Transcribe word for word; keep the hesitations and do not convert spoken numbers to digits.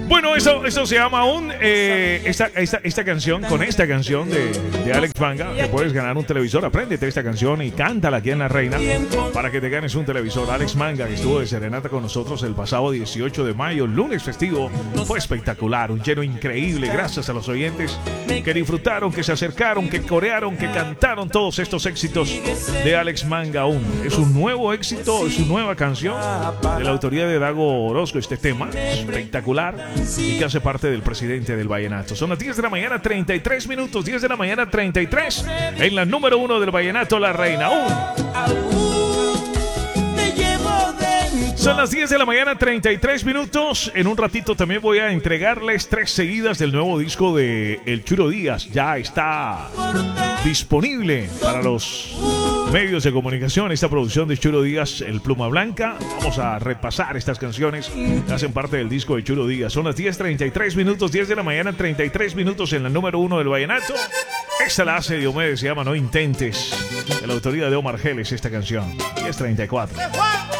Bueno, eso, eso se llama un eh, esta, esta, esta canción, con esta canción de, de Alex Manga, te puedes ganar un televisor. Apréndete esta canción y cántala aquí en La Reina para que te ganes un televisor. Alex Manga, que estuvo de serenata con nosotros el pasado dieciocho de mayo, lunes festivo, fue espectacular, un lleno increíble, gracias a los oyentes que disfrutaron, que se acercaron, que corearon, que cantaron todos estos éxitos de Alex Manga aún. Es un nuevo éxito, es una nueva canción de la autoría de Dago Orozco, este tema espectacular, y que hace parte del presidente del vallenato. Son las diez de la mañana, treinta y tres minutos, diez de la mañana, treinta y tres, en la número uno del vallenato, La Reina. Aún. Son las diez de la mañana, treinta y tres minutos. En un ratito también voy a entregarles tres seguidas del nuevo disco de El Churo Díaz. Ya está disponible para los medios de comunicación esta producción de Churo Díaz, El Pluma Blanca. Vamos a repasar estas canciones que hacen parte del disco de Churo Díaz. Son las diez treinta y tres minutos, diez de la mañana, treinta y tres minutos, en la número uno del vallenato. Esta la hace Diomedes, se llama No Intentes, de la autoría de Omar Geles, esta canción. diez treinta y cuatro.